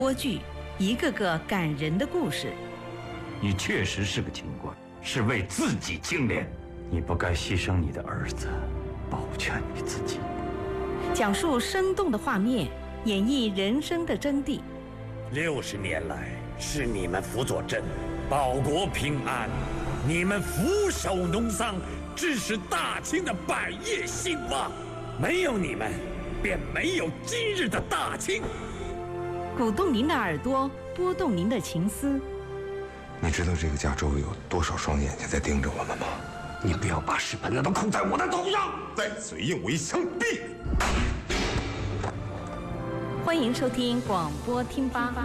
播剧，一个个感人的故事。 你确实是个清官，是为自己清廉，你不该牺牲你的儿子，保全你自己。 讲述生动的画面，演绎人生的真谛。 60年来，是你们辅佐朕，保国平安；你们俯首农桑，致使大清的百业兴旺。没有你们，便没有今日的大清。 鼓动您的耳朵，拨动您的情思。 你知道这个家周围有多少双眼睛在盯着我们吗？ 你不要把屎盆子都扣在我的头上！ 再嘴硬，我一枪毙！ 欢迎收听广播听吧。